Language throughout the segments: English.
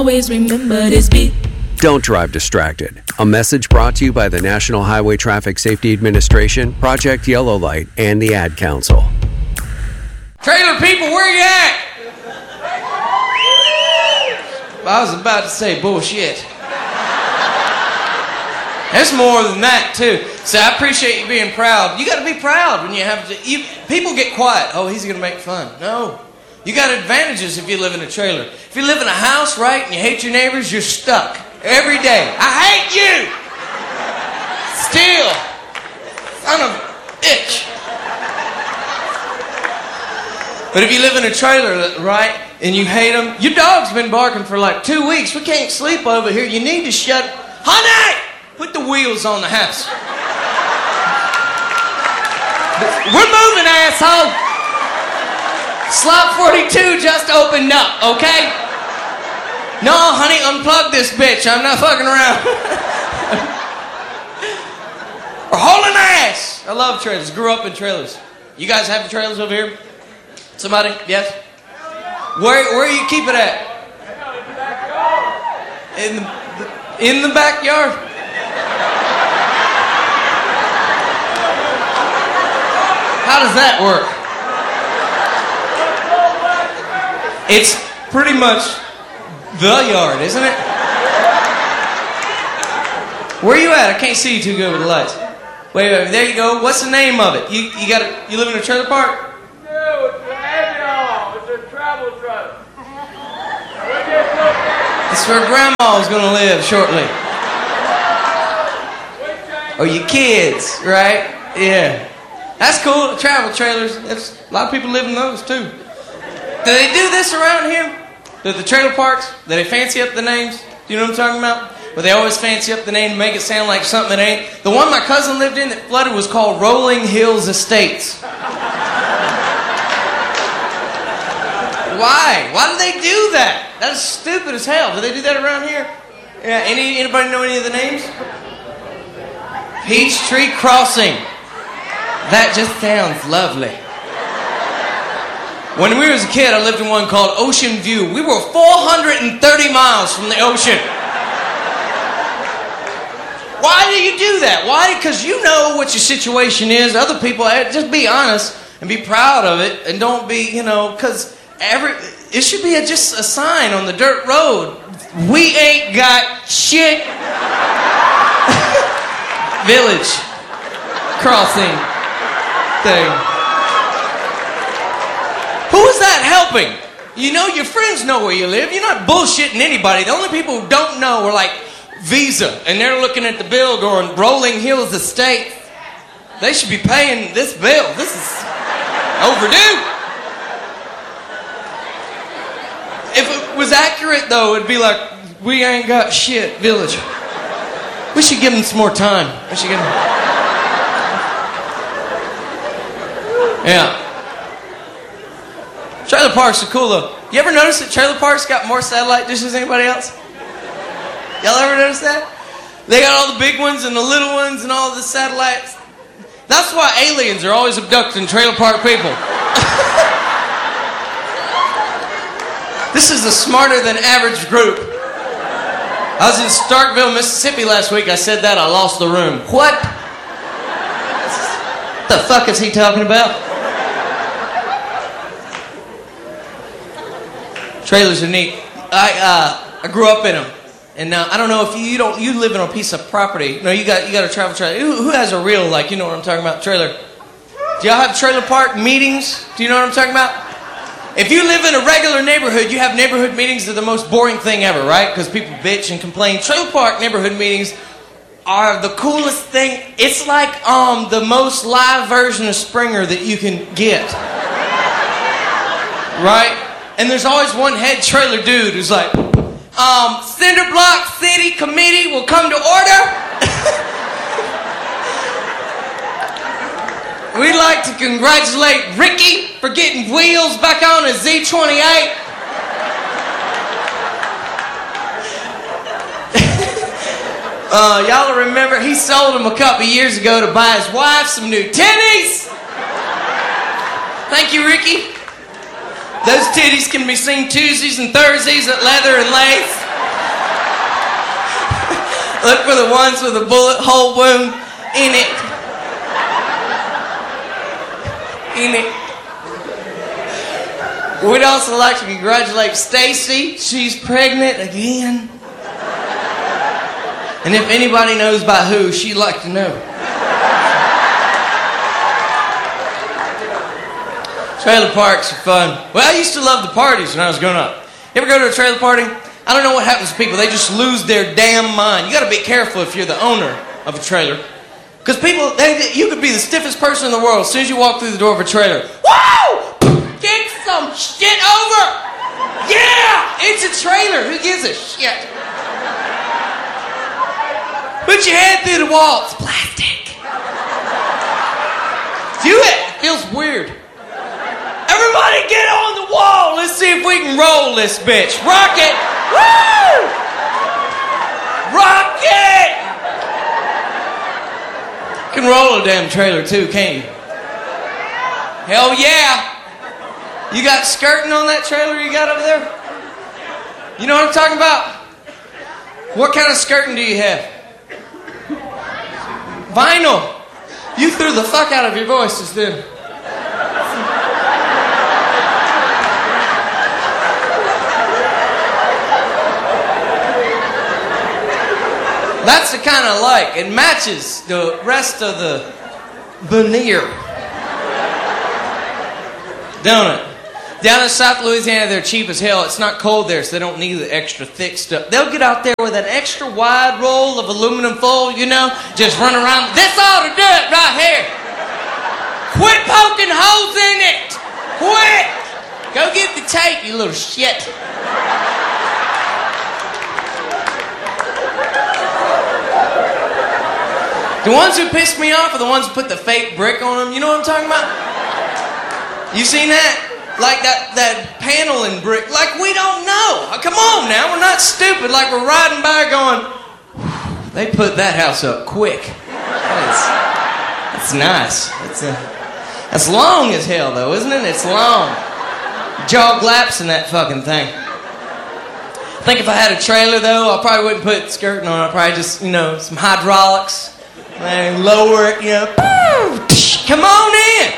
Always remember this beat. Don't drive distracted. A message brought to you by the National Highway Traffic Safety Administration, Project Yellow Light, and the Ad Council. Trailer people, where you at? I was about to say bullshit. There's more than that, too. So I appreciate you being proud. You got to be proud when you have to. People get quiet. Oh, he's going to make fun. No. You got advantages if you live in a trailer. If you live in a house, right, and you hate your neighbors, you're stuck every day. I hate you! Still. Son of a bitch. But if you live in a trailer, right, and you hate them, your dog's been barking for like 2 weeks. We can't sleep over here. You need to shut... Honey! Put the wheels on the house. We're moving, asshole! Slot 42 just opened up, okay? No, honey, unplug this bitch. I'm not fucking around. We're hauling ass. I love trailers. Grew up in trailers. You guys have trailers over here? Somebody? Yes? Where you keep it at? In the backyard? How does that work? It's pretty much the yard, isn't it? Where you at? I can't see you too good with the lights. Wait, there you go. What's the name of it? You live in a trailer park? No, it's an ambulance. It's a travel truck. It's where Grandma's gonna live shortly. Or your kids, right? Yeah. That's cool. Travel trailers. A lot of people live in those too. Do they do this around here? The trailer parks? Do they fancy up the names? Do you know what I'm talking about? Where they always fancy up the name to make it sound like something that ain't. The one my cousin lived in that flooded was called Rolling Hills Estates. Why? Why do they do that? That's stupid as hell. Do they do that around here? Yeah. Anybody know any of the names? Peachtree Crossing. That just sounds lovely. When we was a kid, I lived in one called Ocean View. We were 430 miles from the ocean. Why do you do that? Why? Because you know what your situation is. Other people, just be honest and be proud of it, and don't be, because it should be just a sign on the dirt road. We ain't got shit. Village crossing thing. Who is that helping? Your friends know where you live. You're not bullshitting anybody. The only people who don't know are like Visa, and they're looking at the bill going, Rolling Hills Estate. They should be paying this bill. This is overdue. If it was accurate, though, it'd be like, we ain't got shit, Village. We should give them some more time. We should give them... Yeah. Trailer parks are cool, though. You ever notice that trailer parks got more satellite dishes than anybody else? Y'all ever notice that? They got all the big ones and the little ones and all the satellites. That's why aliens are always abducting trailer park people. This is a smarter than average group. I was in Starkville, Mississippi last week. I said that, I lost the room. What? What the fuck is he talking about? Trailers are neat. I grew up in them. And I don't know if you live in a piece of property. No, you got a travel trailer. Who has a real, you know what I'm talking about, trailer? Do y'all have trailer park meetings? Do you know what I'm talking about? If you live in a regular neighborhood, you have neighborhood meetings. They're the most boring thing ever, right? Because people bitch and complain. Trailer park neighborhood meetings are the coolest thing. It's like the most live version of Springer that you can get. Right? And there's always one head trailer dude who's like, Cinder Block City Committee will come to order. We'd like to congratulate Ricky for getting wheels back on his Z28. Y'all remember, he sold them a couple years ago to buy his wife some new titties. Thank you, Ricky. Those titties can be seen Tuesdays and Thursdays at Leather and Lace. Look for the ones with a bullet hole wound in it. We'd also like to congratulate Stacy. She's pregnant again. And if anybody knows by who, she'd like to know. Trailer parks are fun. Well, I used to love the parties when I was growing up. You ever go to a trailer party? I don't know what happens to people. They just lose their damn mind. You got to be careful if you're the owner of a trailer. Because people, you could be the stiffest person in the world. As soon as you walk through the door of a trailer, whoa! Get some shit over! Yeah! It's a trailer. Who gives a shit? Put your head through the wall. It's plastic. Do it. It feels weird. Everybody get on the wall. Let's see if we can roll this bitch. Rock it. Woo! Rock it! You can roll a damn trailer too, can't you? Hell yeah. You got skirting on that trailer you got over there? You know what I'm talking about? What kind of skirting do you have? Vinyl. You threw the fuck out of your voice just then. That's the kind I like. It matches the rest of the veneer. Don't it? Down in South Louisiana, they're cheap as hell. It's not cold there, so they don't need the extra thick stuff. They'll get out there with an extra wide roll of aluminum foil, you know, just run around. This ought to do it right here. Quit poking holes in it. Quit. Go get the tape, you little shit. The ones who piss me off are the ones who put the fake brick on them. You know what I'm talking about? You seen that? Like that paneling brick. Like we don't know. Come on now, we're not stupid. Like we're riding by going, they put that house up quick. That's nice. That's long as hell though, isn't it? It's long. Jog laps in that fucking thing. I think if I had a trailer though, I probably wouldn't put skirting on. I'd probably just, some hydraulics. And lower it, Come on in.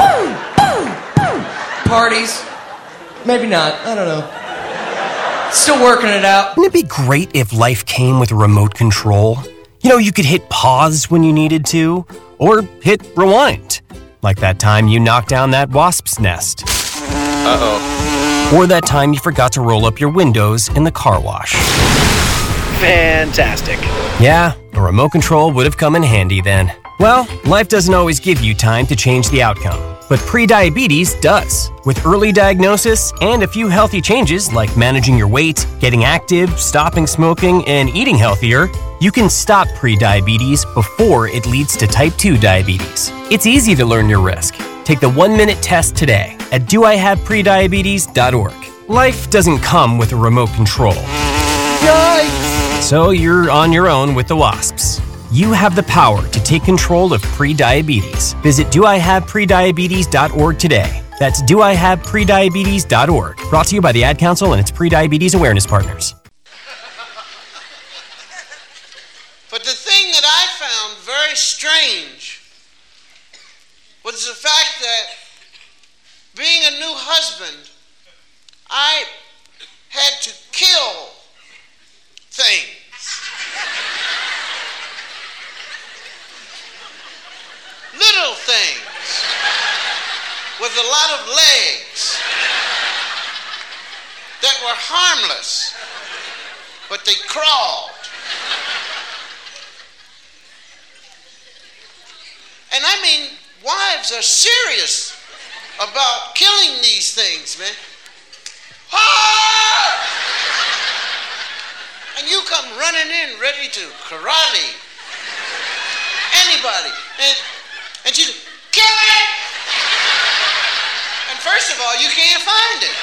Parties. Maybe not. I don't know. Still working it out. Wouldn't it be great if life came with a remote control? You could hit pause when you needed to, or hit rewind. Like that time you knocked down that wasp's nest. Uh-oh. Or that time you forgot to roll up your windows in the car wash. Fantastic. Yeah, a remote control would have come in handy then. Well, life doesn't always give you time to change the outcome, but prediabetes does. With early diagnosis and a few healthy changes like managing your weight, getting active, stopping smoking, and eating healthier, you can stop prediabetes before it leads to type 2 diabetes. It's easy to learn your risk. Take the 1-minute test today at doihaveprediabetes.org. Life doesn't come with a remote control. Yikes! So you're on your own with the wasps. You have the power to take control of prediabetes. Visit doihaveprediabetes.org today. That's doihaveprediabetes.org. Brought to you by the Ad Council and its prediabetes awareness partners. But the thing that I found very strange was the fact that being a new husband, I had to kill things. Little things with a lot of legs that were harmless, but they crawled. And I mean, wives are serious about killing these things, man. Ah! And you come running in ready to karate anybody. And she said, kill it! And first of all, you can't find it.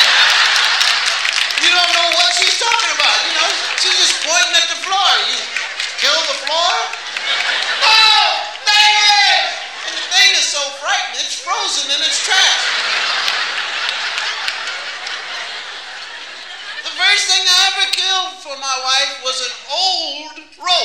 You don't know what she's talking about. She's just pointing at the floor. You kill the floor? Oh, there it is! And the thing is so frightening, it's frozen in its tracks. The first thing I ever killed for my wife was an old rope.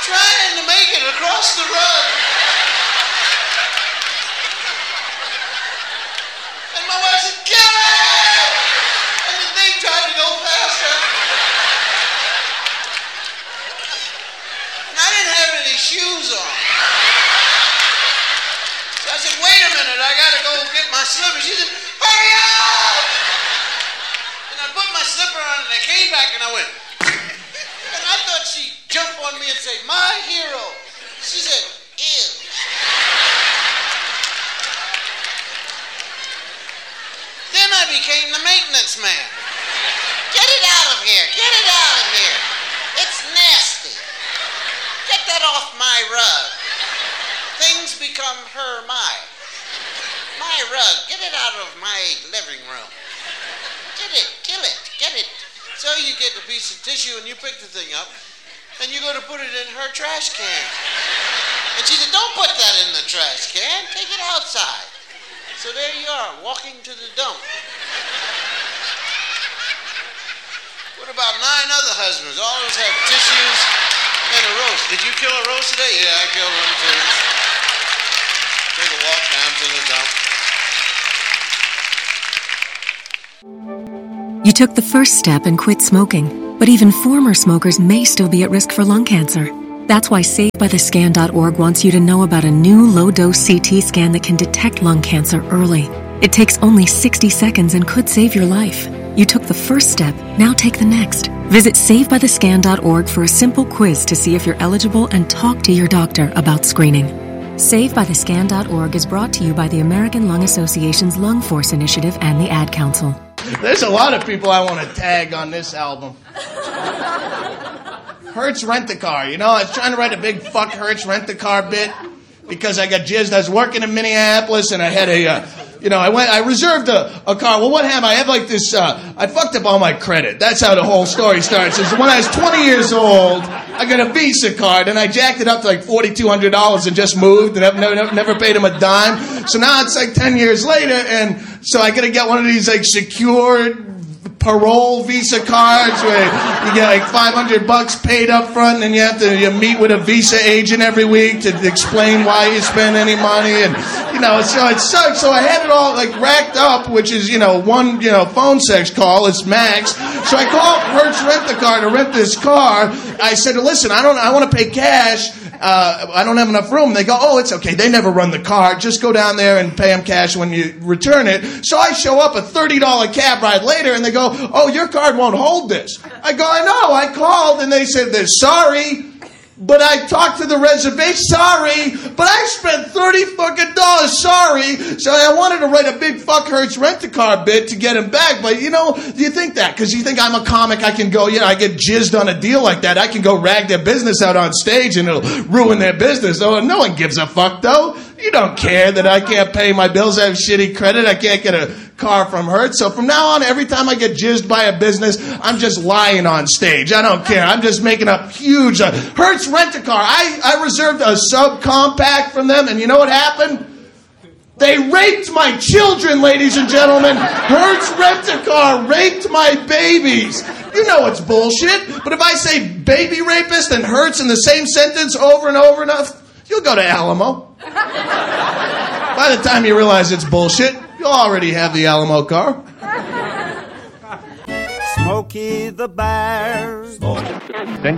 trying to make it across the rug. And my wife said, "Get it!" And the thing tried to go faster. And I didn't have any shoes on. So I said, "Wait a minute, I gotta go get my slippers." She said, "Hurry up!" And I put my slipper on and I came back and I went, and I thought she'd jump on me and say, "My hero." She said, "Ew." Then I became the maintenance man. "Get it out of here, get it out of here. It's nasty. Get that off my rug." Things become my rug. Get it out of my living room. Get it, kill it, get it. So you get a piece of tissue and you pick the thing up and you go to put it in her trash can. And she said, "Don't put that in the trash can, take it outside." So there you are, walking to the dump. What about 9 other husbands? All of us have tissues and a roast. Did you kill a roast today? Yeah, I killed one too. Take a walk down to the dump. You took the first step and quit smoking, but even former smokers may still be at risk for lung cancer. That's why SaveByTheScan.org wants you to know about a new low-dose CT scan that can detect lung cancer early. It takes only 60 seconds and could save your life. You took the first step, now take the next. Visit SaveByTheScan.org for a simple quiz to see if you're eligible and talk to your doctor about screening. SaveByTheScan.org is brought to you by the American Lung Association's Lung Force Initiative and the Ad Council. There's a lot of people I want to tag on this album. Hertz Rent-A-Car. You know, I was trying to write a big fuck Hertz Rent-A-Car bit because I got jizzed. I was working in Minneapolis and I had I reserved a car. Well, what happened? I have like this, I fucked up all my credit. That's how the whole story starts. Is when I was 20 years old, I got a Visa card and I jacked it up to like $4,200 and just moved and I've never paid him a dime. So now it's like 10 years later and so I got to get one of these like secured parole Visa cards where you get like $500 paid up front and you meet with a Visa agent every week to explain why you spend any money and so it sucks. So I had it all like racked up, which is one phone sex call is max. So I called Hertz Rent-A-Car to rent this car. I said, "Listen, I want to pay cash. I don't have enough room." They go, "Oh, it's okay. They never run the car. Just go down there and pay them cash when you return it." So I show up a $30 cab ride later, and they go, "Oh, your card won't hold this." I go, "I know. I called, and they said they're sorry, but I talked to the reservation. Sorry, but I spent $30 fucking dollars. Sorry." So I wanted to write a big fuck Hertz Rent-A-Car bit to get him back, but do you think that? Because you think I'm a comic, I can go, I get jizzed on a deal like that. I can go rag their business out on stage and it'll ruin their business. Oh, no one gives a fuck, though. You don't care that I can't pay my bills. I have shitty credit. I can't get a car from Hertz. So from now on, every time I get jizzed by a business, I'm just lying on stage. I don't care. I'm just making up huge. Hertz Rent-A-Car. I reserved a subcompact from them, and you know what happened? They raped my children, ladies and gentlemen. Hertz Rent-A-Car raped my babies. You know it's bullshit. But if I say baby rapist and Hertz in the same sentence over and over enough, you'll go to Alamo. By the time you realize it's bullshit, you'll already have the Alamo car. Smokey the Bear.